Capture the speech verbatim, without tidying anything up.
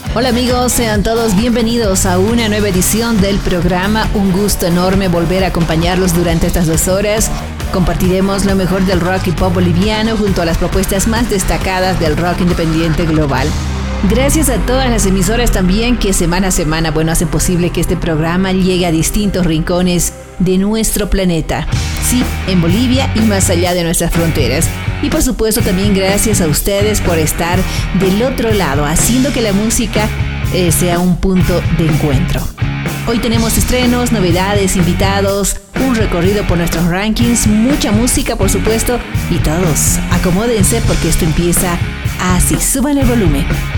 Hola amigos, sean todos bienvenidos a una nueva edición del programa. Un gusto enorme volver a acompañarlos durante estas dos horas. Compartiremos lo mejor del rock y pop boliviano junto a las propuestas más destacadas del rock independiente global. Gracias a todas las emisoras también que semana a semana, bueno, hacen posible que este programa llegue a distintos rincones de nuestro planeta. Sí, en Bolivia y más allá de nuestras fronteras. Y por supuesto también gracias a ustedes por estar del otro lado, haciendo que la música eh, sea un punto de encuentro. Hoy tenemos estrenos, novedades, invitados, un recorrido por nuestros rankings, mucha música por supuesto, y todos acomódense porque esto empieza así. Suban el volumen.